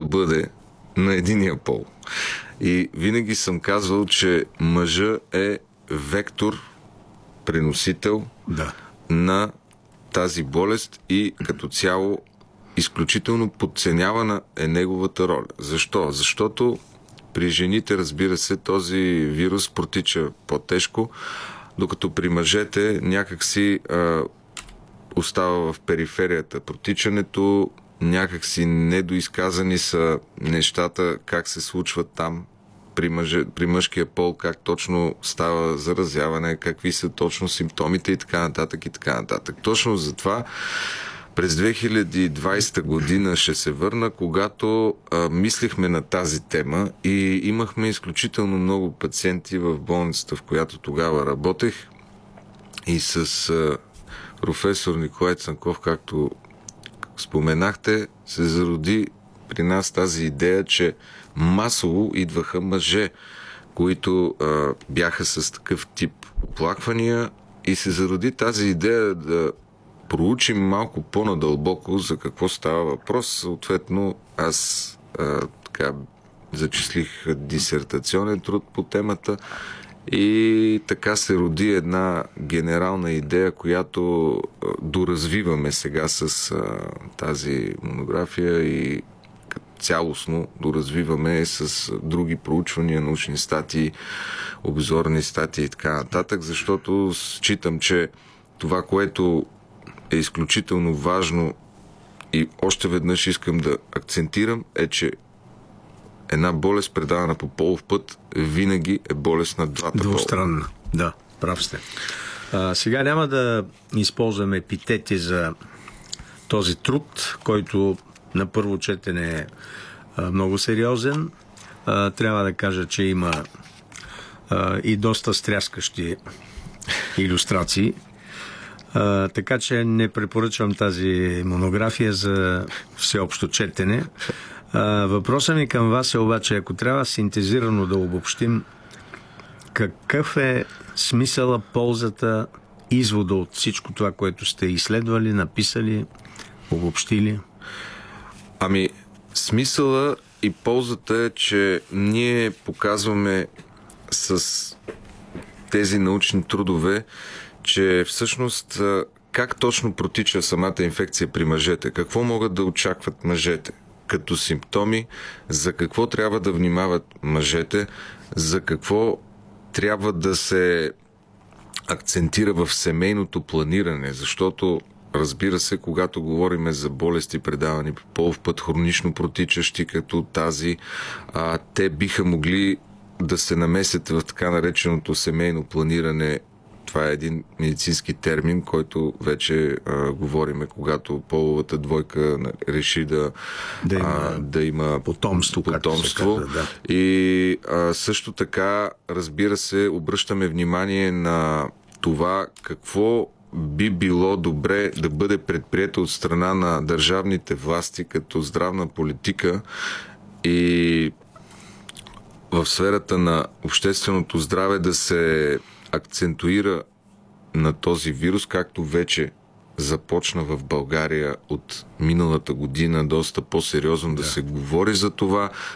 бъде на единия пол. И винаги съм казвал, че мъжа е вектор, преносител на тази болест и като цяло изключително подценявана е неговата роля. Защо? Защото при жените, разбира се, този вирус протича по-тежко, докато при мъжете някакси остава в периферията протичането, някакси недоизказани са нещата, как се случват там при мъжкия пол, как точно става заразяване, какви са точно симптомите и така нататък и така нататък. Точно затова през 2020 година ще се върна, когато мислихме на тази тема и имахме изключително много пациенти в болницата, в която тогава работех, и с професор Николай Цанков, както споменахте, се зароди при нас тази идея, че масово идваха мъже, които бяха с такъв тип оплаквания, и се зароди тази идея да проучим малко по-надълбоко за какво става въпрос. Съответно, аз зачислих дисертационен труд по темата и така се роди една генерална идея, която доразвиваме сега с тази монография и цялостно доразвиваме с други проучвания, научни статии, обзорни статии и така нататък, защото считам, че това, което е изключително важно и още веднъж искам да акцентирам, е, че една болест, предавана по полов път, винаги е болест на двата пола. Двустранна. Да, прав сте. Сега няма да използваме епитети за този труд, който на първо четене е много сериозен. Трябва да кажа, че има и доста стряскащи илюстрации. Така че не препоръчвам тази монография за всеобщо четене. Въпросът ми към вас е обаче, ако трябва синтезирано да обобщим, какъв е смисъла, ползата, извода от всичко това, което сте изследвали, написали, обобщили? Ами, смисъла и ползата е, че ние показваме с тези научни трудове, че всъщност как точно протича самата инфекция при мъжете, какво могат да очакват мъжете като симптоми, за какво трябва да внимават мъжете, за какво трябва да се акцентира в семейното планиране, защото, разбира се, когато говорим за болести, предавани по полов път, хронично протичащи като тази, те биха могли да се намесят в така нареченото семейно планиране. Това е един медицински термин, който вече говориме, когато половата двойка реши да има потомство. Да. И също така, разбира се, обръщаме внимание на това какво би било добре да бъде предприето от страна на държавните власти като здравна политика и в сферата на общественото здраве да се акцентуира на този вирус, както вече започна в България от миналата година доста по-сериозно да се говори за това,